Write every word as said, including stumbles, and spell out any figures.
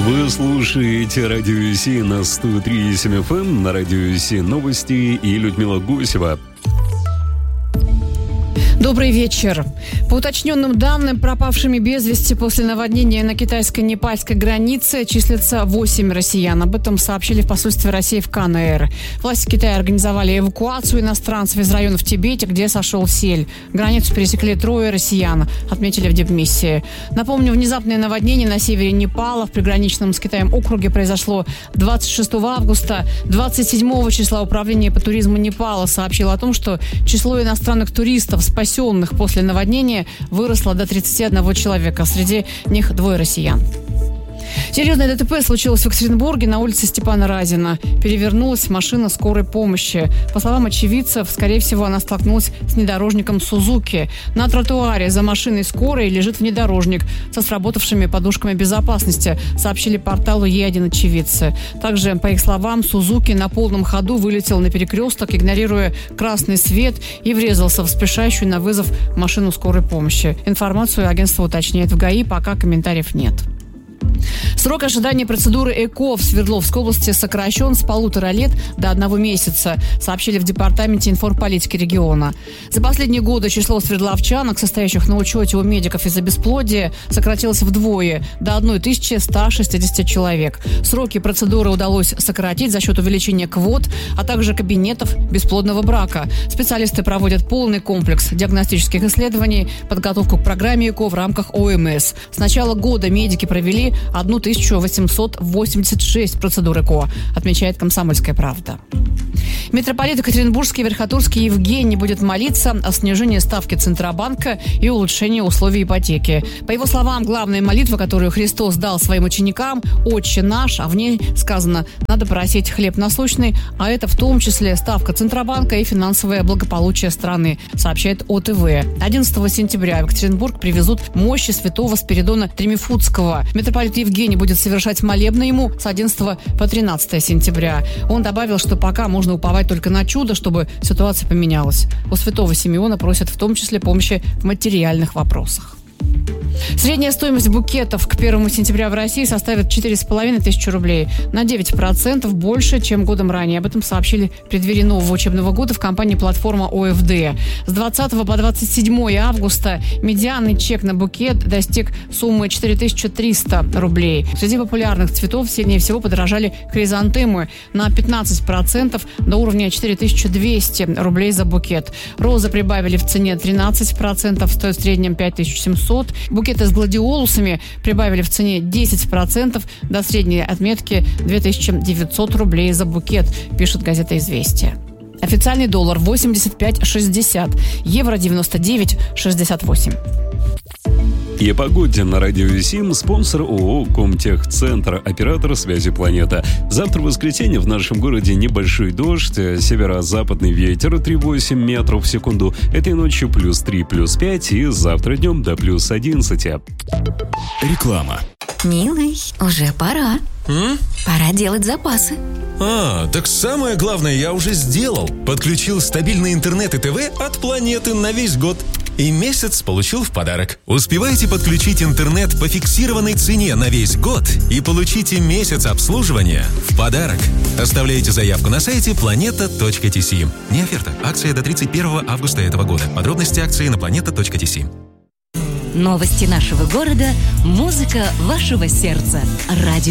Вы слушаете Радио Си на сто три и семь эф эм, на Радио Си новости и Людмила Гусева. Добрый вечер. По уточненным данным, пропавшими без вести после наводнения на китайско-непальской границе числится восемь россиян. Об этом сообщили в посольстве России в КНР. Власти Китая организовали эвакуацию иностранцев из района в Тибете, где сошел сель. Границу пересекли трое россиян, отметили в дипмиссии. Напомню, внезапное наводнение на севере Непала в приграничном с Китаем округе произошло двадцать шестого августа. двадцать седьмого числа Управление по туризму Непала сообщило о том, что число иностранных туристов, спасенных после наводнения, выросло до тридцати одного человека. Среди них двое россиян. Серьезное ДТП случилось в Екатеринбурге на улице Степана Разина. Перевернулась машина скорой помощи. По словам очевидцев, скорее всего, она столкнулась с внедорожником «Сузуки». На тротуаре за машиной скорой лежит внедорожник со сработавшими подушками безопасности, сообщили порталу Е один очевидцы. Также, по их словам, «Сузуки» на полном ходу вылетел на перекресток, игнорируя красный свет, и врезался в спешащую на вызов машину скорой помощи. Информацию агентство уточняет в ГАИ, пока комментариев нет. Срок ожидания процедуры ЭКО в Свердловской области сокращен с полутора лет до одного месяца, сообщили в Департаменте информполитики региона. За последние годы число свердловчанок, состоящих на учете у медиков из-за бесплодия, сократилось вдвое, до тысячи ста шестидесяти человек. Сроки процедуры удалось сократить за счет увеличения квот, а также кабинетов бесплодного брака. Специалисты проводят полный комплекс диагностических исследований, подготовку к программе ЭКО в рамках О Эм Эс. С начала года медики провели тысячу восемьсот восемьдесят шесть процедур ЭКО, отмечает «Комсомольская правда». Митрополит Екатеринбургский Верхотурский Евгений будет молиться о снижении ставки Центробанка и улучшении условий ипотеки. По его словам, главная молитва, которую Христос дал своим ученикам, «Отче наш», а в ней сказано «надо просить хлеб насущный», а это в том числе ставка Центробанка и финансовое благополучие страны, сообщает О Тэ Вэ. одиннадцатого сентября в Екатеринбург привезут мощи святого Спиридона Тремифутского. Митрополит Евгений будет совершать молебны ему с одиннадцатого по тринадцатое сентября. Он добавил, что пока можно уповать только на чудо, чтобы ситуация поменялась. У святого Симеона просят в том числе помощи в материальных вопросах. Средняя стоимость букетов к первому сентября в России составит четыре с половиной тысячи рублей, на девять процентов больше, чем годом ранее. Об этом сообщили в преддверии нового учебного года в компании «Платформа О Эф Дэ». С двадцатого по двадцать седьмое августа медианный чек на букет достиг суммы четыре тысячи триста рублей. Среди популярных цветов сильнее всего подорожали хризантемы на пятнадцать процентов до уровня четыре тысячи двести рублей за букет. Розы прибавили в цене тринадцать процентов, стоят в среднем пять тысяч семьсот. Букеты с гладиолусами прибавили в цене десять процентов до средней отметки две тысячи девятьсот рублей за букет, пишет газета «Известия». Официальный доллар восемьдесят пять шестьдесят, евро девяносто девять шестьдесят восемь. И о погоде на Радио Сим, спонсор ООО «Комтехцентр», оператор связи «Планета». Завтра в воскресенье в нашем городе небольшой дождь, северо-западный ветер три целых восемь десятых метров в секунду. Этой ночью плюс три, плюс пять и завтра днем до плюс одиннадцати. Реклама. Милый, уже пора. М? Пора делать запасы. А, так самое главное я уже сделал. Подключил стабильный интернет и ТВ от «Планеты» на весь год. И месяц получил в подарок. Успевайте подключить интернет по фиксированной цене на весь год и получите месяц обслуживания в подарок. Оставляйте заявку на сайте планета точка ти си. Не оферта. Акция до тридцать первого августа этого года. Подробности акции на планета точка ти си. Новости нашего города, музыка вашего сердца. Радио